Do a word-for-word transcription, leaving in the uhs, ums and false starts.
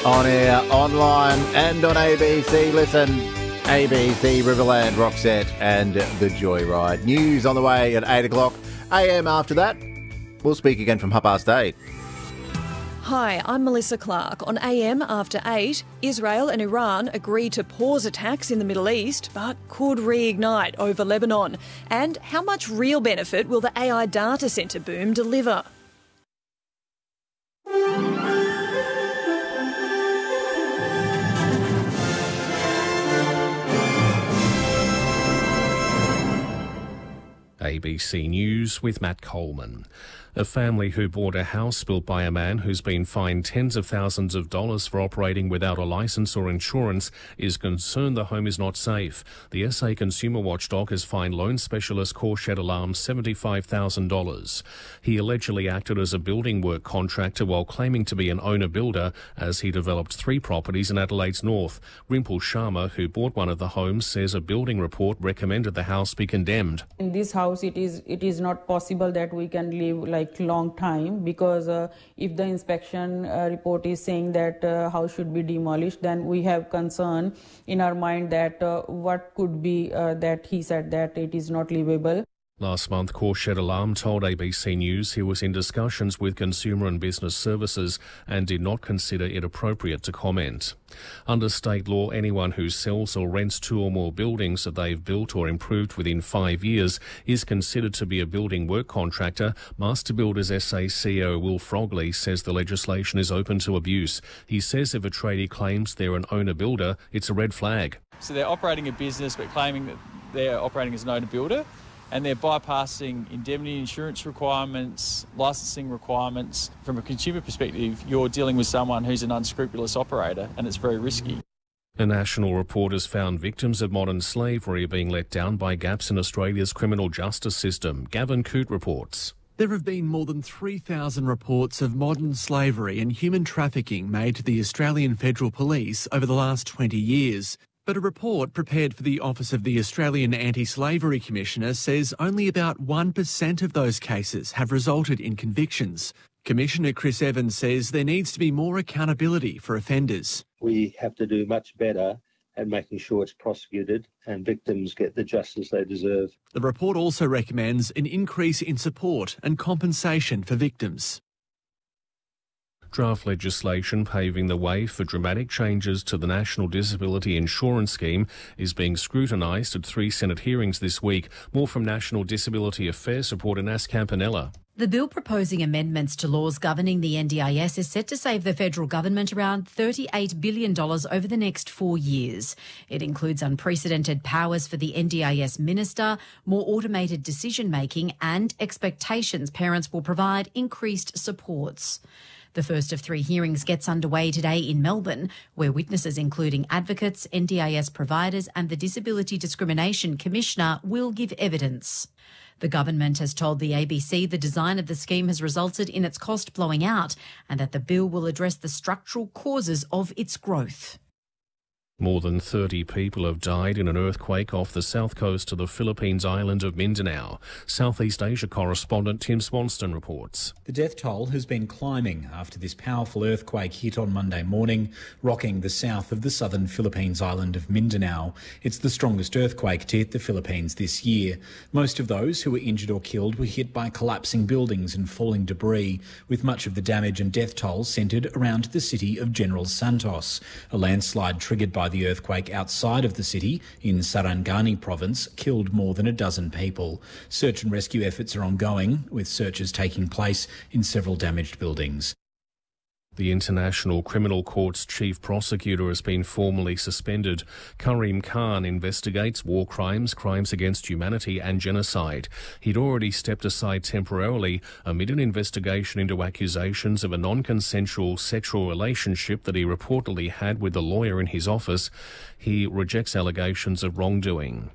On air, online and on A B C. Listen, A B C, Riverland, Roxette and The Joyride. News on the way at eight o'clock a m after that. We'll speak again from half past eight. Hi, I'm Melissa Clark. On A M after eight, Israel and Iran agree to pause attacks in the Middle East, but could reignite over Lebanon. And how much real benefit will the A I data centre boom deliver? A B C News with Matt Coleman. A family who bought a house built by a man who's been fined tens of thousands of dollars for operating without a licence or insurance is concerned the home is not safe. The S A Consumer Watchdog has fined loan specialist Corshed Alarm seventy-five thousand dollars. He allegedly acted as a building work contractor while claiming to be an owner-builder as he developed three properties in Adelaide's north. Rimple Sharma, who bought one of the homes, says a building report recommended the house be condemned. In this house, it is it is not possible that we can live like long time, because uh, if the inspection uh, report is saying that uh, house should be demolished, then we have concern in our mind that uh, what could be uh, that he said that it is not livable. Last month, Corshed Alarm told A B C News he was in discussions with Consumer and Business Services and did not consider it appropriate to comment. Under state law, anyone who sells or rents two or more buildings that they've built or improved within five years is considered to be a building work contractor. Master Builders S A C E O Will Frogley says the legislation is open to abuse. He says if a tradie claims they're an owner-builder, it's a red flag. So they're operating a business but claiming that they're operating as an owner-builder, and they're bypassing indemnity insurance requirements, licensing requirements. From a consumer perspective, you're dealing with someone who's an unscrupulous operator, and it's very risky. A national report has found victims of modern slavery are being let down by gaps in Australia's criminal justice system. Gavin Coote reports. There have been more than three thousand reports of modern slavery and human trafficking made to the Australian Federal Police over the last twenty years. But a report prepared for the Office of the Australian Anti-Slavery Commissioner says only about one percent of those cases have resulted in convictions. Commissioner Chris Evans says there needs to be more accountability for offenders. We have to do much better at making sure it's prosecuted and victims get the justice they deserve. The report also recommends an increase in support and compensation for victims. Draft legislation paving the way for dramatic changes to the National Disability Insurance Scheme is being scrutinised at three Senate hearings this week. More from National Disability Affairs reporter Nas Campanella. The bill proposing amendments to laws governing the N D I S is set to save the federal government around thirty-eight billion dollars over the next four years. It includes unprecedented powers for the N D I S minister, more automated decision-making and expectations parents will provide increased supports. The first of three hearings gets underway today in Melbourne, where witnesses including advocates, N D I S providers and the Disability Discrimination Commissioner will give evidence. The government has told the A B C the design of the scheme has resulted in its cost blowing out and that the bill will address the structural causes of its growth. More than thirty people have died in an earthquake off the south coast of the Philippines island of Mindanao. Southeast Asia correspondent Tim Swanston reports. The death toll has been climbing after this powerful earthquake hit on Monday morning, rocking the south of the southern Philippines island of Mindanao. It's the strongest earthquake to hit the Philippines this year. Most of those who were injured or killed were hit by collapsing buildings and falling debris, with much of the damage and death toll centred around the city of General Santos. A landslide triggered by the earthquake outside of the city in Sarangani province killed more than a dozen people. Search and rescue efforts are ongoing, with searches taking place in several damaged buildings. The International Criminal Court's chief prosecutor has been formally suspended. Karim Khan investigates war crimes, crimes against humanity and genocide. He'd already stepped aside temporarily amid an investigation into accusations of a non-consensual sexual relationship that he reportedly had with a lawyer in his office. He rejects allegations of wrongdoing.